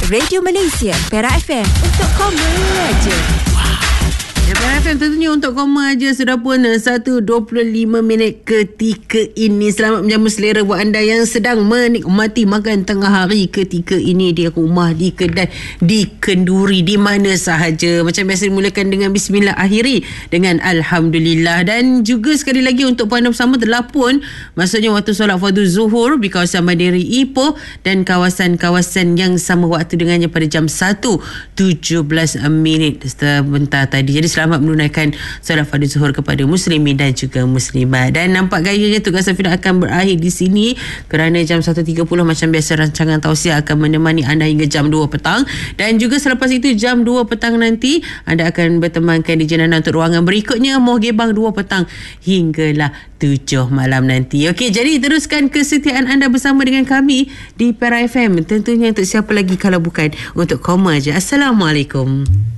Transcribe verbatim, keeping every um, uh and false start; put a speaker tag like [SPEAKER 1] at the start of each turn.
[SPEAKER 1] Radio Malaysia, Perak F M, untuk koma aja.
[SPEAKER 2] Ya, Perak F M tentunya untuk koma aja. Sudah pun satu dua puluh lima minit ketika ini. Selamat menjamu selera buat anda yang sedang menikmati makan tengah hari ketika ini di rumah, di kedai, di kenduri, di mana sahaja. Macam biasa dimulakan dengan bismillah, akhiri dengan alhamdulillah. Dan juga sekali lagi untuk anda bersama telah pun maksudnya waktu solat fardu zuhur di kawasan Mandiri Ipoh dan kawasan-kawasan yang sama waktu dengannya pada jam satu tujuh belas minit sebentar tadi. Jadi selamat menunaikan solat fardu zuhur kepada muslimin dan juga muslimat. Dan nampak gayanya tugas Safina akan berakhir di sini kerana jam satu tiga puluh macam biasa rancangan tausiah akan menemani anda hingga jam dua petang. Dan juga selepas itu jam dua petang nanti anda akan bertemankan di Jenana untuk ruangan berikutnya Moh Gebang dua petang hinggalah tujuh malam nanti. Okey, jadi teruskan kesetiaan anda bersama dengan kami di Perak F M. Tentunya untuk siapa lagi kalau bukan untuk koma aja. Assalamualaikum.